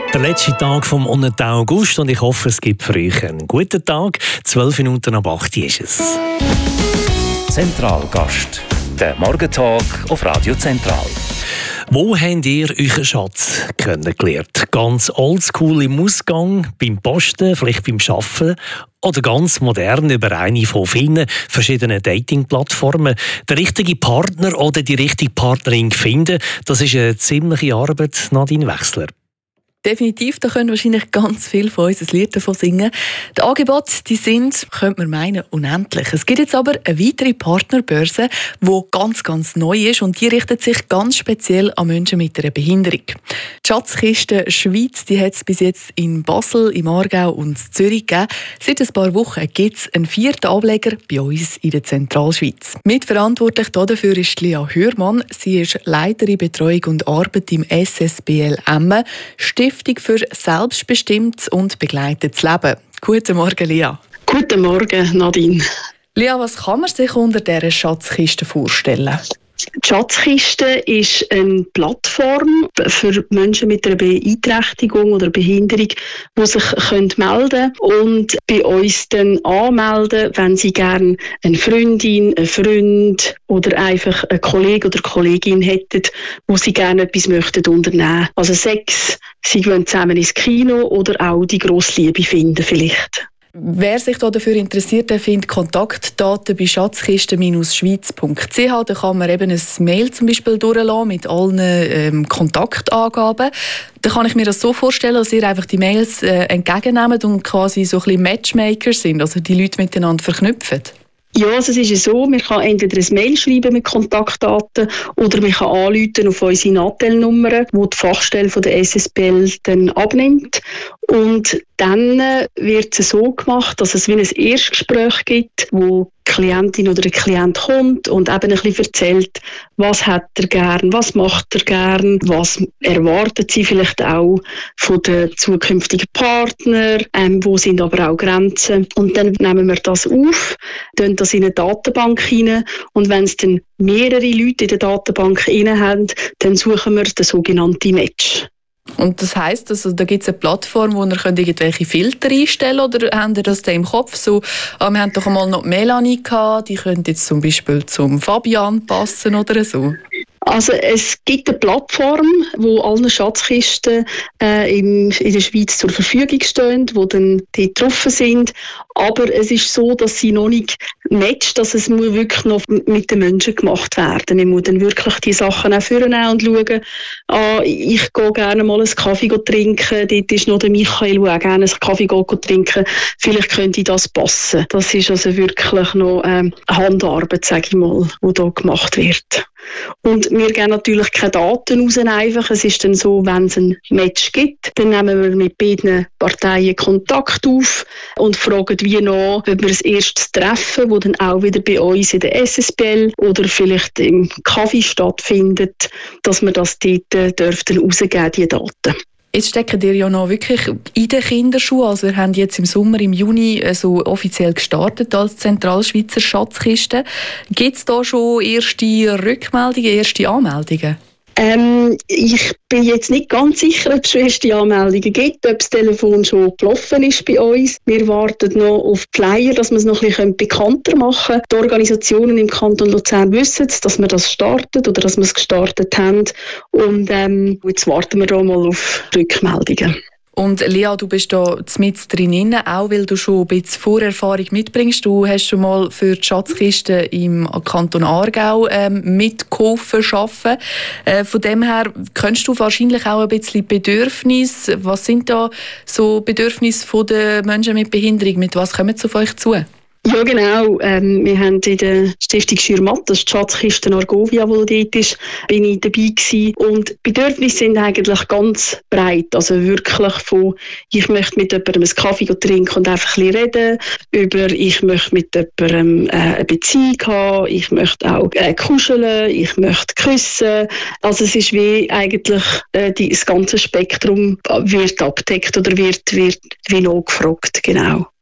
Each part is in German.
Der letzte Tag vom Monat August und ich hoffe, es gibt für euch einen guten Tag. 12 Minuten ab 8 ist es. Zentralgast. Der Morgentalk auf Radio Zentral. Wo habt ihr euren Schatz kennengelernt? Ganz oldschool im Ausgang, beim Posten, vielleicht beim Arbeiten oder ganz modern über eine von vielen verschiedenen Dating-Plattformen. Der richtige Partner oder die richtige Partnerin finden, das ist eine ziemliche Arbeit, Nadine Wechsler. Definitiv, da können wahrscheinlich ganz viele von uns ein Lied davon singen. Die Angebote, die sind, könnte man meinen, unendlich. Es gibt jetzt aber eine weitere Partnerbörse, die ganz neu ist und die richtet sich ganz speziell an Menschen mit einer Behinderung. Die Schatzkiste Schweiz, die hat es bis jetzt in Basel, im Aargau und in Zürich gegeben. Seit ein paar Wochen gibt es einen 4. Ableger bei uns in der Zentralschweiz. Mitverantwortlich dafür ist Lea Hürmann. Sie ist Leiterin Betreuung und Arbeit im SSBL Emmen, Stiftung für selbstbestimmtes und begleitetes Leben. Guten Morgen, Lea. Guten Morgen, Nadine. Lea, was kann man sich unter dieser Schatzkiste vorstellen? Die Schatzkiste ist eine Plattform für Menschen mit einer Beeinträchtigung oder Behinderung, die sich melden können und bei uns dann anmelden, wenn sie gerne eine Freundin, einen Freund oder einfach einen Kollegen oder Kollegin hätten, wo sie gerne etwas möchten unternehmen. Also Sex, sie gehen zusammen ins Kino oder auch die grosse Liebe finden vielleicht. Wer sich dafür interessiert, der findet Kontaktdaten bei schatzkiste-schweiz.ch. Da kann man eben ein Mail zum Beispiel durchlassen mit allen Kontaktangaben. Da kann ich mir das so vorstellen, dass ihr einfach die Mails entgegennehmt und quasi so ein bisschen Matchmaker sind, also die Leute miteinander verknüpfen. Ja, also es ist ja so, man kann entweder ein Mail schreiben mit Kontaktdaten oder man kann anrufen auf unsere Nattelnummer, die die Fachstelle von der SSBL dann abnimmt. Und dann wird es so gemacht, dass es wie ein Erstgespräch gibt, wo die Klientin oder der Klient kommt und eben ein bisschen erzählt, was hat er gern, was macht er gern, was erwartet sie vielleicht auch von den zukünftigen Partnern, wo sind aber auch Grenzen. Und dann nehmen wir das auf, tun das in eine Datenbank rein und wenn es dann mehrere Leute in der Datenbank rein haben, dann suchen wir den sogenannten Match. Und das heisst, also, da gibt es eine Plattform, wo ihr irgendwelche Filter einstellen könnt, oder habt ihr das da im Kopf? So, wir haben doch einmal noch Melanie gehabt, die könnte jetzt zum Beispiel zum Fabian passen oder so. Also es gibt eine Plattform, wo alle Schatzkisten in der Schweiz zur Verfügung stehen, die dann dort drauf sind. Aber es ist so, dass sie noch nicht matcht, dass es muss wirklich noch mit den Menschen gemacht werden. Man muss dann wirklich die Sachen auch vornehmen und schauen, ich gehe gerne mal einen Kaffee trinken, dort ist noch der Michael, der auch gerne einen Kaffee trinken. Vielleicht könnte das passen. Das ist also wirklich noch Handarbeit, sage ich mal, die da gemacht wird. Und wir geben natürlich keine Daten raus einfach. Es ist dann so, wenn es ein Match gibt, dann nehmen wir mit beiden Parteien Kontakt auf und fragen wie noch, ob wir ein erstes Treffen, das dann auch wieder bei uns in der SSBL oder vielleicht im Kaffee stattfindet, dass wir das dort dürften rausgeben, die Daten. Jetzt stecken ihr ja noch wirklich in den Kinderschuhen. Also wir haben jetzt im Sommer, im Juni so offiziell gestartet als Zentralschweizer Schatzkiste. Gibt es da schon erste Rückmeldungen, erste Anmeldungen? Ich bin jetzt nicht ganz sicher, ob es schon erste Anmeldungen gibt, ob das Telefon schon gelaufen ist bei uns. Wir warten noch auf die Flyer, dass wir es noch ein bisschen bekannter machen können. Die Organisationen im Kanton Luzern wissen, dass wir das starten oder dass wir es gestartet haben. Und jetzt warten wir da mal auf Rückmeldungen. Und Lea, du bist da mit drin, auch weil du schon ein bisschen Vorerfahrung mitbringst. Du hast schon mal für die Schatzkiste im Kanton Aargau mitgeholfen arbeiten. Von dem her kennst du wahrscheinlich auch ein bisschen Bedürfnisse. Was sind da so Bedürfnisse der Menschen mit Behinderung? Mit was kommen sie auf euch zu? Ja, genau. Wir haben in der Stiftung Schürmatt, das ist die Schatzkiste Argovia, die dort ist, bin ich dabei gewesen. Und die Bedürfnisse sind eigentlich ganz breit. Also wirklich von, ich möchte mit jemandem einen Kaffee trinken und einfach ein bisschen reden, über, ich möchte mit jemandem eine Beziehung haben, ich möchte auch kuscheln, ich möchte küssen. Also es ist wie eigentlich das ganze Spektrum wird abgedeckt oder wird wie nachgefragt, genau.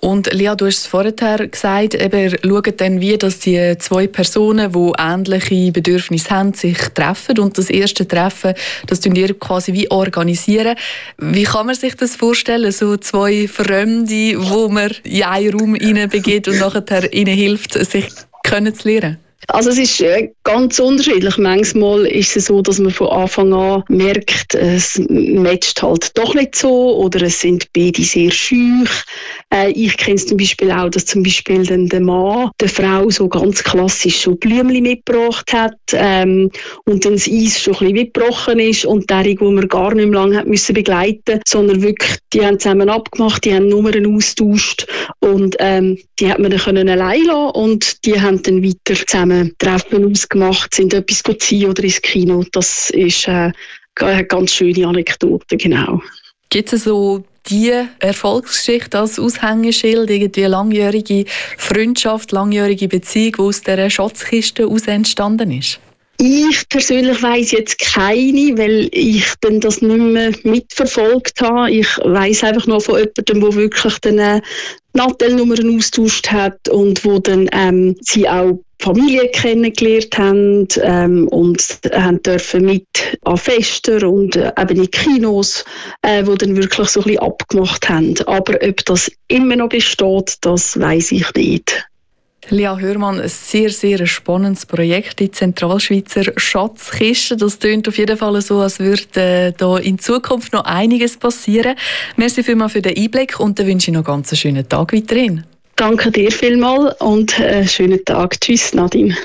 Und Lia, du hast es vorher gesagt, ihr schaut dann, wie dass die zwei Personen, die ähnliche Bedürfnisse haben, sich treffen. Und das erste Treffen, das ihr quasi wie organisieren. Wie kann man sich das vorstellen? So zwei Fremde, wo man in einen Raum hineinbegibt und nachher ihnen hilft, sich kennenzulernen? Also es ist ganz unterschiedlich. Manchmal ist es so, dass man von Anfang an merkt, es matcht halt doch nicht so oder es sind beide sehr schüch. Ich kenne es zum Beispiel auch, dass zum Beispiel dann der Mann der Frau so ganz klassisch so Blümchen mitgebracht hat und dann das Eis schon ein bisschen weggebrochen ist und derjenige, wo man gar nicht mehr lange hat müssen begleiten, sondern wirklich, die haben zusammen abgemacht, die haben Nummern austauscht und die hat man dann können allein lassen und die haben dann weiter zusammen Treffen ausgemacht, sind etwas ziehen oder ins Kino. Das ist eine ganz schöne Anekdote, genau. Gibt es so die Erfolgsgeschichte als Aushängeschild, irgendwie langjährige Freundschaft, langjährige Beziehung, die aus dieser Schatzkiste heraus entstanden ist? Ich persönlich weiss jetzt keine, weil ich dann das nicht mehr mitverfolgt habe. Ich weiss einfach noch von jemandem, der wirklich dann Nattelnummern austauscht hat und wo dann sie auch Familie kennengelernt haben und haben dürfen mit an Fester und eben in Kinos, wo dann wirklich so ein bisschen abgemacht haben. Aber ob das immer noch besteht, das weiss ich nicht. Lia Hörmann, ein sehr, sehr spannendes Projekt, die Zentralschweizer Schatzkiste. Das klingt auf jeden Fall so, als würde da in Zukunft noch einiges passieren. Merci vielmals für den Einblick und dann wünsche ich noch ganz einen schönen Tag weiterhin. Danke dir vielmals und einen schönen Tag. Tschüss, Nadine.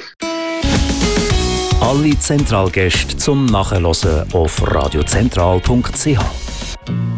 Alle Zentralgäste zum Nachhören auf radiozentral.ch.